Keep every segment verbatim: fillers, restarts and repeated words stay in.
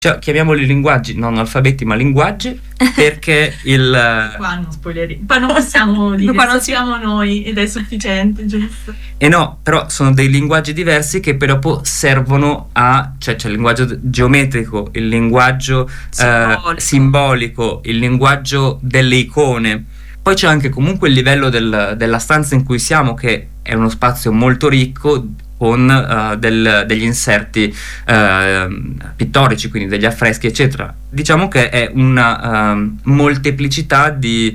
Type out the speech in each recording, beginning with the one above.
cioè, chiamiamoli linguaggi, non alfabeti ma linguaggi, perché il... Qua non spoileri, qua non possiamo dire, qua non siamo noi ed è sufficiente, giusto? E no, però sono dei linguaggi diversi che poi dopo servono a... cioè c'è il linguaggio geometrico, il linguaggio simbolico, eh, simbolico il linguaggio delle icone. Poi c'è anche comunque il livello del, della stanza in cui siamo, che è uno spazio molto ricco, con uh, del, degli inserti uh, pittorici, quindi degli affreschi eccetera. Diciamo che è una uh, molteplicità di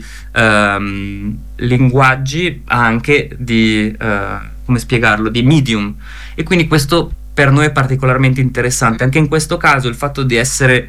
uh, linguaggi, anche di uh, come spiegarlo, di medium, e quindi questo per noi è particolarmente interessante. Anche in questo caso il fatto di essere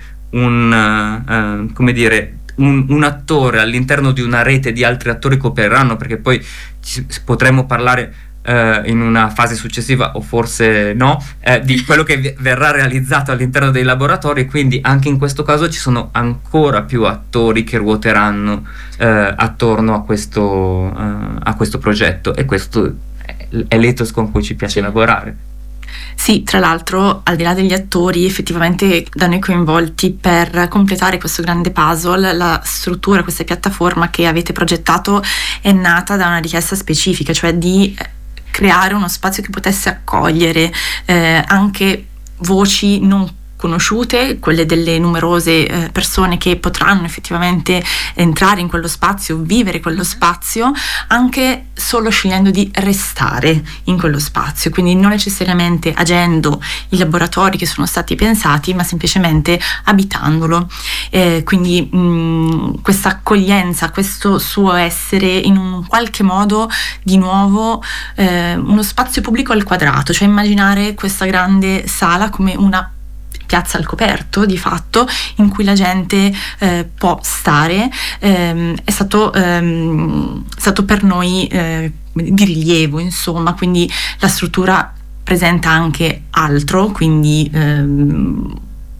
un uh, uh, come dire un, un attore all'interno di una rete di altri attori che coopereranno, perché poi ci, potremmo parlare in una fase successiva, o forse no, eh, di quello che verrà realizzato all'interno dei laboratori, quindi anche in questo caso ci sono ancora più attori che ruoteranno eh, attorno a questo, eh, a questo progetto, e questo è l'ethos con cui ci piace lavorare. Sì, tra l'altro, al di là degli attori effettivamente da noi coinvolti per completare questo grande puzzle, la struttura, questa piattaforma che avete progettato è nata da una richiesta specifica, cioè di creare uno spazio che potesse accogliere eh, anche voci non conosciute, quelle delle numerose eh, persone che potranno effettivamente entrare in quello spazio, vivere quello spazio, anche solo scegliendo di restare in quello spazio, quindi non necessariamente agendo i laboratori che sono stati pensati, ma semplicemente abitandolo. Eh, quindi mh, questa accoglienza, questo suo essere in un qualche modo di nuovo eh, uno spazio pubblico al quadrato, cioè immaginare questa grande sala come una piazza al coperto di fatto, in cui la gente eh, può stare. ehm, è stato, ehm, stato per noi eh, di rilievo, insomma, quindi la struttura presenta anche altro, quindi ehm,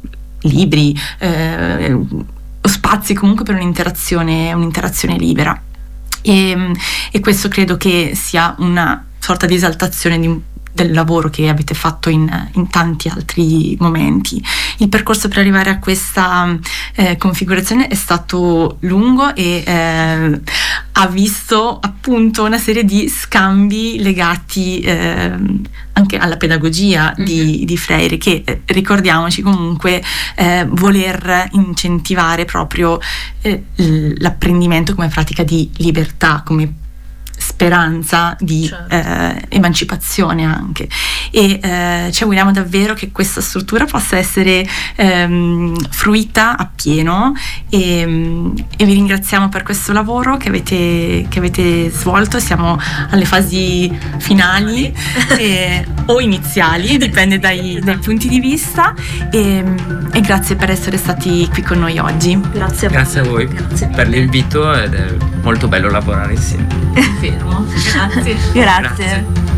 libri, eh, spazi comunque per un'interazione, un'interazione libera, e, e questo credo che sia una sorta di esaltazione di un del lavoro che avete fatto in, in tanti altri momenti. Il percorso per arrivare a questa eh, configurazione è stato lungo e eh, ha visto appunto una serie di scambi legati eh, anche alla pedagogia mm-hmm. di, di Freire, che eh, ricordiamoci comunque eh, voler incentivare proprio eh, l'apprendimento come pratica di libertà, come speranza di certo. eh, emancipazione anche, e eh, ci auguriamo davvero che questa struttura possa essere ehm, fruita appieno, e, e vi ringraziamo per questo lavoro che avete, che avete svolto. Siamo alle fasi finali e, o iniziali, dipende dai, dai punti di vista, e, e grazie per essere stati qui con noi oggi. Grazie a voi, grazie a voi grazie per l'invito, ed è molto bello lavorare insieme. Fermo. Grazie. Grazie. Grazie.